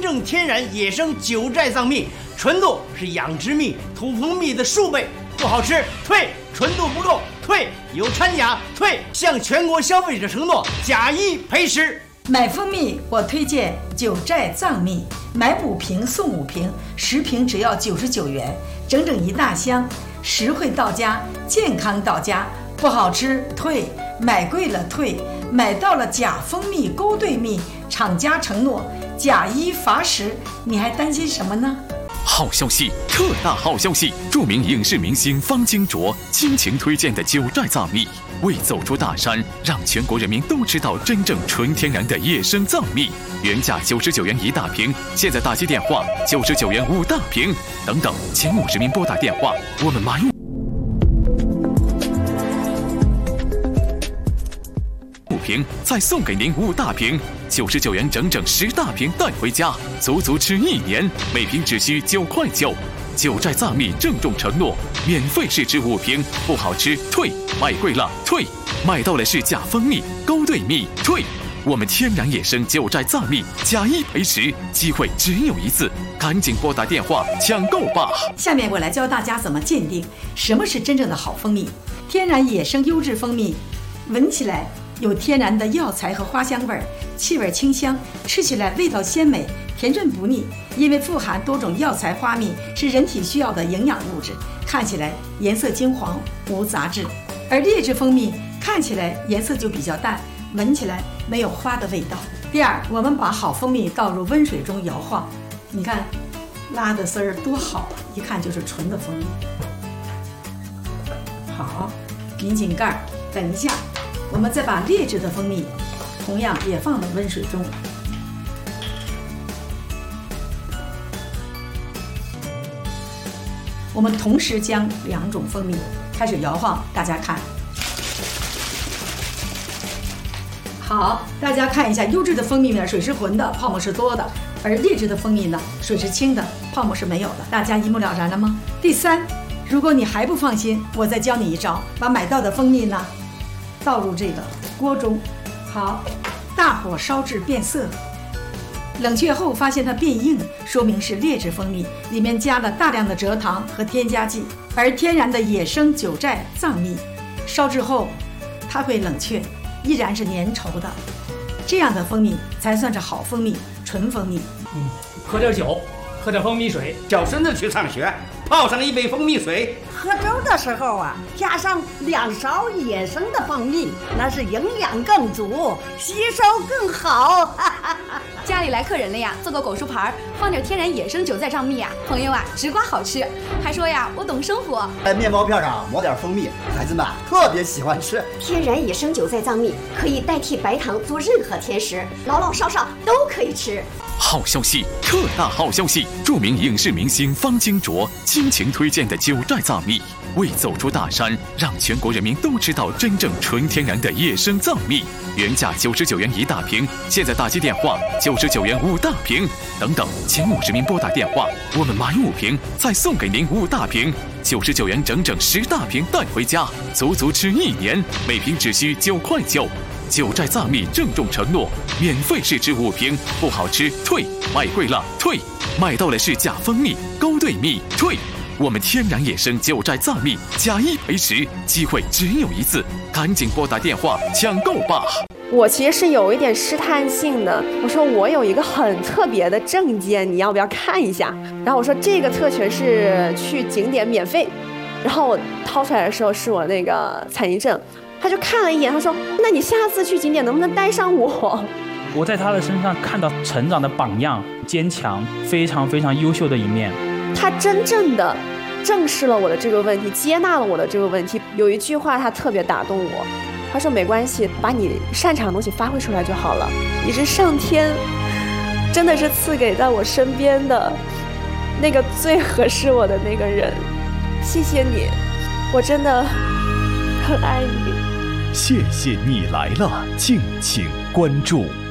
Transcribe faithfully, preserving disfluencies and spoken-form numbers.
正天然野生九寨藏蜜，纯度是养殖蜜、土蜂蜜的数倍，不好吃退，纯度不够退，有掺假退，向全国消费者承诺假一赔十。 买蜂蜜我推荐九寨藏蜜，买五瓶送五瓶，十瓶只要九十九元，整整一大箱，实惠到家，健康到家，不好吃退，买贵了退，买到了假蜂蜜、勾兑蜜，厂家承诺假一罚十，你还担心什么呢？ 好消息，特大好消息！著名影视明星方金卓倾情推荐的九寨藏蜜，为走出大山，让全国人民都知道真正纯天然的野生藏蜜。原价九十九元一大瓶，现在打击电话九十九元五大瓶，等等，前五十名拨打电话，我们买五瓶，再送给您五大瓶，九十九元整整十大瓶带回家，足足吃一年，每瓶只需九块九。九寨藏蜜郑重承诺，免费试吃五瓶，不好吃退，买贵了退，买到了是假蜂蜜、勾兑蜜退。我们天然野生九寨藏蜜，假一赔十，机会只有一次，赶紧拨打电话抢购吧！ 下面我来教大家怎么鉴定什么是真正的好蜂蜜。天然野生优质蜂蜜，闻起来有天然的药材和花香味儿，气味清香，吃起来味道鲜美，甜润不腻。因为富含多种药材花蜜，是人体需要的营养物质，看起来颜色金黄，无杂质。而劣质蜂蜜看起来颜色就比较淡，闻起来没有花的味道。第二，我们把好蜂蜜倒入温水中摇晃，你看拉的丝儿多好，一看就是纯的蜂蜜。好，拧紧盖儿，等一下我们再把劣质的蜂蜜同样也放到温水中。我们同时将两种蜂蜜开始摇晃，大家看。好，大家看一下，优质的蜂蜜呢，水是浑的，泡沫是多的，而劣质的蜂蜜呢，水是清的，泡沫是没有的。大家一目了然了吗？第三，如果你还不放心，我再教你一招，把买到的蜂蜜呢倒入这个锅中，好，大火烧至变色，冷却后发现它变硬，说明是劣质蜂蜜，里面加了大量的蔗糖和添加剂。而天然的野生九寨藏蜜，烧制后它会冷却，依然是粘稠的，这样的蜂蜜才算是好蜂蜜，纯蜂蜜。 嗯，喝点酒，喝点蜂蜜水。 小孙子去上学，泡上一杯蜂蜜水。 喝粥的时候啊，加上两勺野生的蜂蜜，那是营养更足，吸收更好。 家里来客人了呀，做个果蔬盘，放点天然野生九寨藏蜜啊，朋友啊，直刮好吃。还说呀，我懂生活。 在面包片上抹点蜂蜜，孩子们特别喜欢吃。 天然野生九寨藏蜜可以代替白糖做任何甜食，老老少少都可以吃。 好消息，特大好消息！著名影视明星方金卓倾情推荐的九寨藏蜜，为走出大山，让全国人民都知道真正纯天然的野生藏蜜。原价九十九元一大瓶，现在打击电话九十九元五大瓶，等等，前五十名拨打电话，我们买五瓶，再送给您五大瓶，九十九元整整十大瓶带回家，足足吃一年，每瓶只需九块九。九寨藏蜜郑重承诺，免费试吃五瓶，不好吃退，买贵了退，买到了是假蜂蜜、勾兑蜜退。我们天然野生九寨藏蜜，假一赔十，机会只有一次，赶紧拨打电话抢购吧！ 我其实是有一点试探性的，我说我有一个很特别的证件，你要不要看一下？然后我说这个特权是去景点免费，然后我掏出来的时候是我那个残疾证。他就看了一眼，他说：“那你下次去景点能不能带上我？” 我在他的身上看到成长的榜样，坚强，非常非常优秀的一面。 他真正的正视了我的这个问题，接纳了我的这个问题。有一句话他特别打动我，他说：“没关系，把你擅长的东西发挥出来就好了。你是上天真的是赐给在我身边的那个最合适我的那个人，谢谢你，我真的很爱你。” 谢谢你来了，敬请关注。